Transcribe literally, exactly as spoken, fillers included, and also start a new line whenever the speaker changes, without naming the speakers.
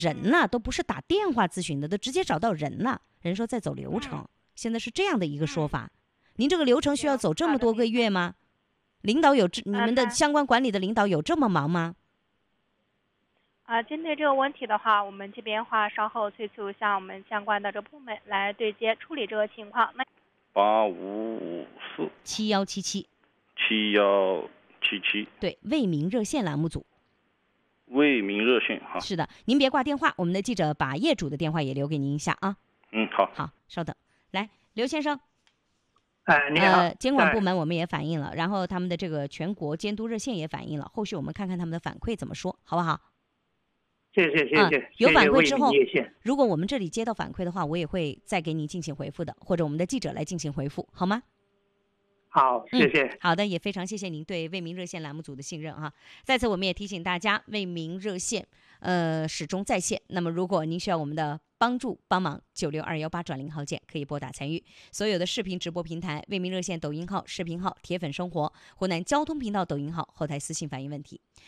人呢，都不是打电话咨询的，都直接找到人了。人说在走流程，
嗯、
现在是这样的一个说法。嗯、您这个流程需要走这么多个月吗？领导有这，你们的相关管理的领导有这么忙吗？
啊、呃，针对这个问题的话，我们这边话稍后催促向我们相关的这部门来对接处理这个情况。那
八五五四
七幺七七
七幺七七，
对，为民热线栏目组。
为民热线哈，
是的，您别挂电话，我们的记者把业主的电话也留给您一下啊。
嗯，好，
好，稍等，来，刘先生。
哎，你好。
呃，监管部门我们也反映了，然后他们的这个全国监督热线也反映了，后续我们看看他们的反馈怎么说，好不好？
谢谢谢谢、
啊。有反馈之后，
谢
如果我们这里接到反馈的话，我也会再给您进行回复的，或者我们的记者来进行回复，好吗？
好，谢谢、
嗯。好的，也非常谢谢您对为民热线栏目组的信任哈。在此，我们也提醒大家，为民热线呃始终在线。那么，如果您需要我们的帮助帮忙，九六二幺八转零号键可以拨打参与。所有的视频直播平台，为民热线抖音号、视频号、铁粉生活、湖南交通频道抖音号后台私信反映问题。